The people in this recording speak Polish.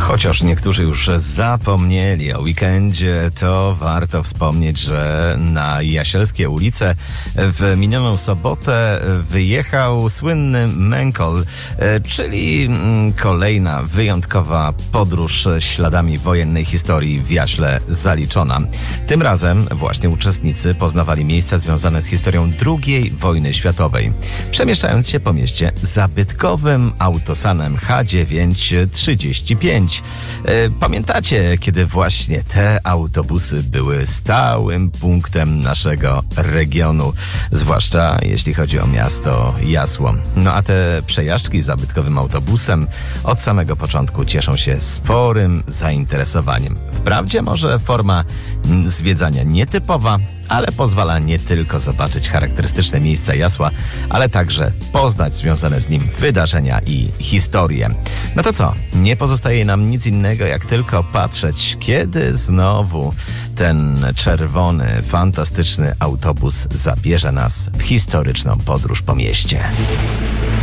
Chociaż niektórzy już zapomnieli o weekendzie, to warto wspomnieć, że na Jasielskie ulice w minioną sobotę wyjechał słynny Menkol, czyli kolejna wyjątkowa podróż śladami wojennej historii w Jaśle zaliczona. Tym razem właśnie uczestnicy poznawali miejsca związane z historią II wojny światowej, przemieszczając się po mieście zabytkowym autosanem H935. Pamiętacie, kiedy właśnie te autobusy były stałym punktem naszego regionu, zwłaszcza jeśli chodzi o miasto Jasło. No a te przejażdżki zabytkowym autobusem od samego początku cieszą się sporym zainteresowaniem. Wprawdzie może forma zwiedzania nietypowa, ale pozwala nie tylko zobaczyć charakterystyczne miejsca Jasła, ale także poznać związane z nim wydarzenia i historię. No to co? Nie pozostaje nam nic innego, jak tylko patrzeć, kiedy znowu ten czerwony, fantastyczny autobus zabierze nas w historyczną podróż po mieście.